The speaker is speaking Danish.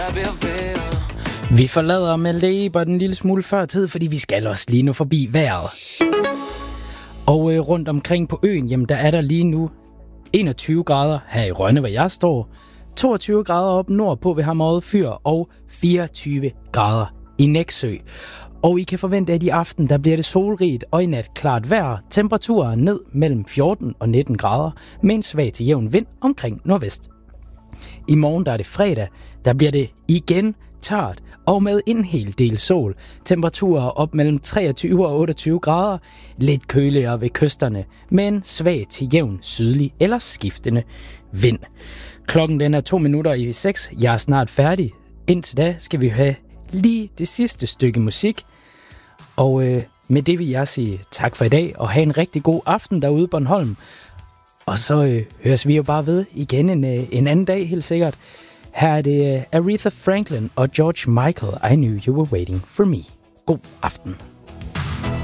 Vi forlader Malte Ebert en lille smule før tid, fordi vi skal også lige nu forbi vejret. Og rundt omkring på øen, jamen der er der lige nu 21 grader her i Rønne, hvor jeg står. 22 grader op nordpå ved Hammerød Fyr og 24 grader i Nexø. Og I kan forvente, at i aften der bliver det solrigt og i nat klart vejr. Temperaturer ned mellem 14 og 19 grader med en svag til jævn vind omkring nordvest. I morgen der er det fredag, der bliver det igen tørt og med en hel del sol. Temperaturer op mellem 23 og 28 grader. Lidt køligere ved kysterne, men svag til jævn sydlig eller skiftende vind. Klokken den er 5:02. Jeg er snart færdig. Indtil da skal vi have lige det sidste stykke musik. Og med det vil jeg sige tak for i dag og have en rigtig god aften derude på Bornholm. Og så høres vi jo bare ved igen en anden dag helt sikkert. Her er det Aretha Franklin og George Michael, I Knew You Were Waiting For Me. God aften.